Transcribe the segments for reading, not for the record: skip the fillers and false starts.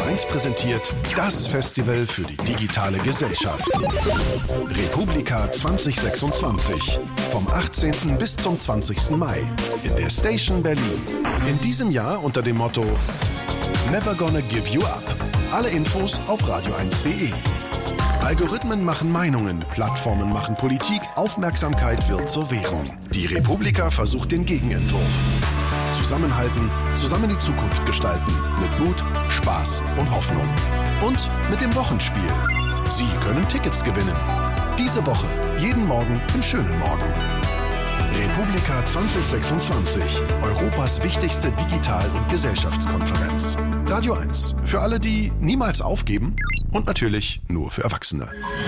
1 präsentiert das Festival für die digitale Gesellschaft. Republika 2026. Vom 18. bis zum 20. Mai in der Station Berlin. In diesem Jahr unter dem Motto Never Gonna Give You Up. Alle Infos auf radio1.de. Algorithmen machen Meinungen, Plattformen machen Politik, Aufmerksamkeit wird zur Währung. Die Republika versucht den Gegenentwurf. Zusammenhalten, zusammen die Zukunft gestalten. Mit Mut, Spaß und Hoffnung. Und mit dem Wochenspiel. Sie können Tickets gewinnen. Diese Woche, jeden Morgen im schönen Morgen. Republika 2026. Europas wichtigste Digital- und Gesellschaftskonferenz. Radio 1. Für alle, die niemals aufgeben. Und natürlich nur für Erwachsene.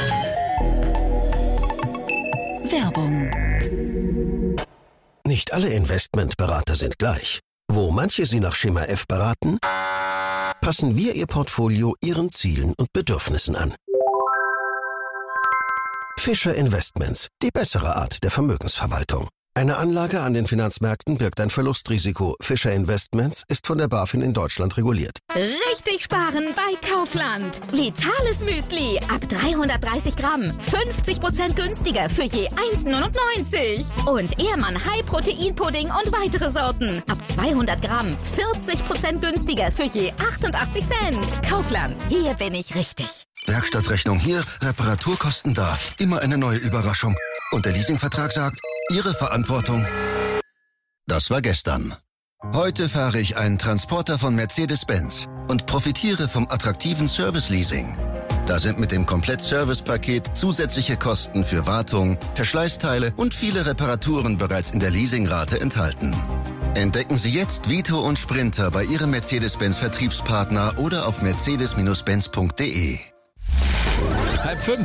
Werbung. Nicht alle Investmentberater sind gleich. Wo manche Sie nach Schema F beraten, passen wir Ihr Portfolio Ihren Zielen und Bedürfnissen an. Fischer Investments, die bessere Art der Vermögensverwaltung. Eine Anlage an den Finanzmärkten birgt ein Verlustrisiko. Fischer Investments ist von der BaFin in Deutschland reguliert. Richtig sparen bei Kaufland. Vitales Müsli ab 330 Gramm. 50% günstiger für je 1,99. Und Ehrmann High-Protein-Pudding und weitere Sorten. Ab 200 Gramm. 40% günstiger für je 88 Cent. Kaufland. Hier bin ich richtig. Werkstattrechnung hier, Reparaturkosten da. Immer eine neue Überraschung. Und der Leasingvertrag sagt, Ihre Verantwortung. Das war gestern. Heute fahre ich einen Transporter von Mercedes-Benz und profitiere vom attraktiven Service-Leasing. Da sind mit dem Komplett-Service-Paket zusätzliche Kosten für Wartung, Verschleißteile und viele Reparaturen bereits in der Leasingrate enthalten. Entdecken Sie jetzt Vito und Sprinter bei Ihrem Mercedes-Benz-Vertriebspartner oder auf mercedes-benz.de. 4:30.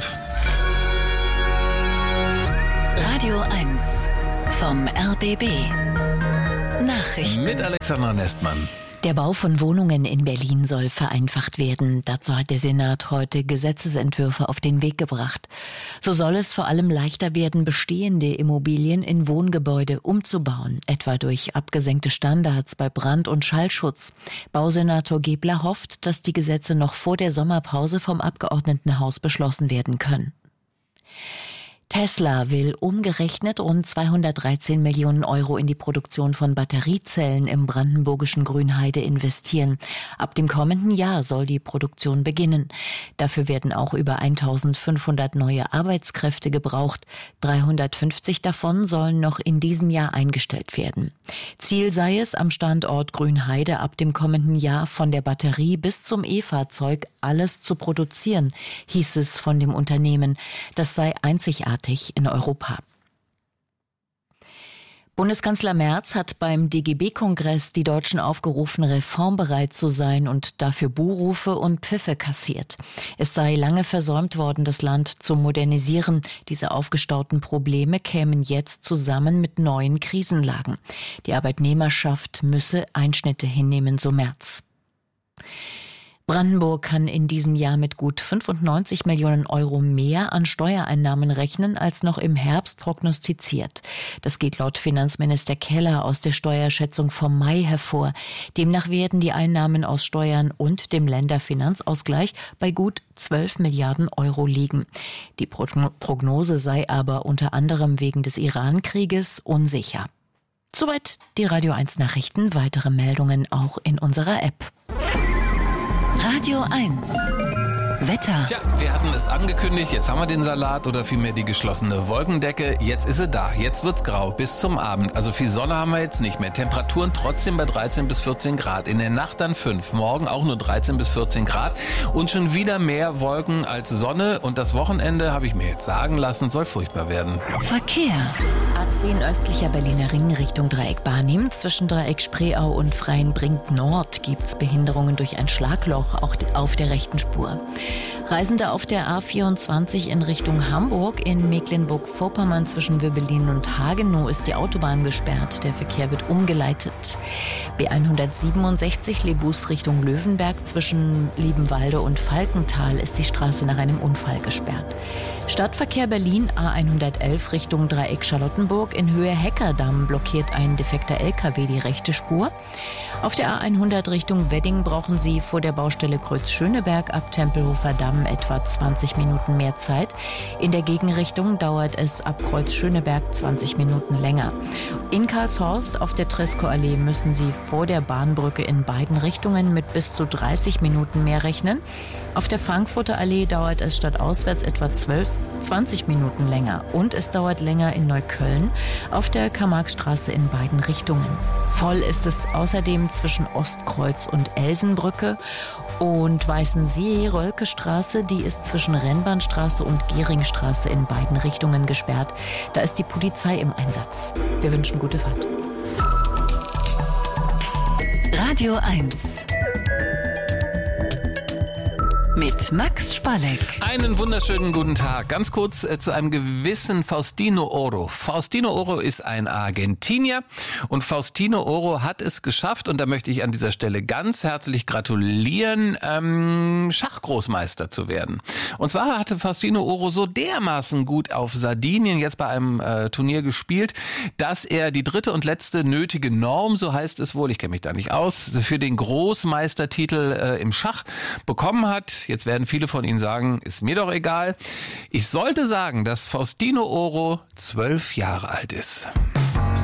Radio 1 vom RBB. Nachrichten. Mit Alexandra Nestmann. Der Bau von Wohnungen in Berlin soll vereinfacht werden. Dazu hat der Senat heute Gesetzesentwürfe auf den Weg gebracht. So soll es vor allem leichter werden, bestehende Immobilien in Wohngebäude umzubauen, etwa durch abgesenkte Standards bei Brand- und Schallschutz. Bausenator Gebler hofft, dass die Gesetze noch vor der Sommerpause vom Abgeordnetenhaus beschlossen werden können. Tesla will umgerechnet rund 213 Millionen Euro in die Produktion von Batteriezellen im brandenburgischen Grünheide investieren. Ab dem kommenden Jahr soll die Produktion beginnen. Dafür werden auch über 1500 neue Arbeitskräfte gebraucht. 350 davon sollen noch in diesem Jahr eingestellt werden. Ziel sei es, am Standort Grünheide ab dem kommenden Jahr von der Batterie bis zum E-Fahrzeug alles zu produzieren, hieß es von dem Unternehmen. Das sei einzigartig in Europa. Bundeskanzler Merz hat beim DGB-Kongress die Deutschen aufgerufen, reformbereit zu sein und dafür Buhrufe und Pfiffe kassiert. Es sei lange versäumt worden, das Land zu modernisieren. Diese aufgestauten Probleme kämen jetzt zusammen mit neuen Krisenlagen. Die Arbeitnehmerschaft müsse Einschnitte hinnehmen, so Merz. Brandenburg kann in diesem Jahr mit gut 95 Millionen Euro mehr an Steuereinnahmen rechnen, als noch im Herbst prognostiziert. Das geht laut Finanzminister Keller aus der Steuerschätzung vom Mai hervor. Demnach werden die Einnahmen aus Steuern und dem Länderfinanzausgleich bei gut 12 Milliarden Euro liegen. Die Prognose sei aber unter anderem wegen des Iran-Krieges unsicher. Soweit die Radio 1 Nachrichten. Weitere Meldungen auch in unserer App. Radio 1. Wetter. Tja, wir hatten es angekündigt, jetzt haben wir den Salat oder vielmehr die geschlossene Wolkendecke. Jetzt ist sie da, jetzt wird's grau bis zum Abend. Also viel Sonne haben wir jetzt nicht mehr. Temperaturen trotzdem bei 13 bis 14 Grad. In der Nacht dann 5, morgen auch nur 13 bis 14 Grad. Und schon wieder mehr Wolken als Sonne. Und das Wochenende, habe ich mir jetzt sagen lassen, soll furchtbar werden. Verkehr. A10 östlicher Berliner Ring Richtung Dreieck Barnim. Zwischen Dreieck Spreeau und Freienbrink Nord gibt's Behinderungen durch ein Schlagloch, auch auf der rechten Spur. Reisende auf der A24 in Richtung Hamburg. In Mecklenburg-Vorpommern zwischen Wöbbelin und Hagenow ist die Autobahn gesperrt. Der Verkehr wird umgeleitet. B167 Lebus Richtung Löwenberg zwischen Liebenwalde und Falkenthal ist die Straße nach einem Unfall gesperrt. Stadtverkehr Berlin A111 Richtung Dreieck Charlottenburg. In Höhe Heckerdamm blockiert ein defekter LKW die rechte Spur. Auf der A100 Richtung Wedding brauchen Sie vor der Baustelle Kreuz-Schöneberg ab Tempelhofer Damm etwa 20 Minuten mehr Zeit. In der Gegenrichtung dauert es ab Kreuz-Schöneberg 20 Minuten länger. In Karlshorst auf der Treschow-Allee müssen Sie vor der Bahnbrücke in beiden Richtungen mit bis zu 30 Minuten mehr rechnen. Auf der Frankfurter Allee dauert es statt auswärts etwa 20 Minuten länger. Und es dauert länger in Neukölln auf der Karl-Marx-Straße in beiden Richtungen. Voll ist es außerdem zwischen Ostkreuz und Elsenbrücke und Weißensee-Rölke-Straße, die ist zwischen Rennbahnstraße und Geringstraße in beiden Richtungen gesperrt. Da ist die Polizei im Einsatz. Wir wünschen gute Fahrt. Radio 1 mit Max Spalleck. Einen wunderschönen guten Tag. Ganz kurz zu einem gewissen Faustino Oro. Faustino Oro ist ein Argentinier und Faustino Oro hat es geschafft, und da möchte ich an dieser Stelle ganz herzlich gratulieren, Schachgroßmeister zu werden. Und zwar hatte Faustino Oro so dermaßen gut auf Sardinien jetzt bei einem Turnier gespielt, dass er die dritte und letzte nötige Norm, so heißt es wohl, ich kenne mich da nicht aus, für den Großmeistertitel im Schach bekommen hat. Jetzt werden viele von Ihnen sagen, ist mir doch egal. Ich sollte sagen, dass Faustino Oro 12 Jahre alt ist.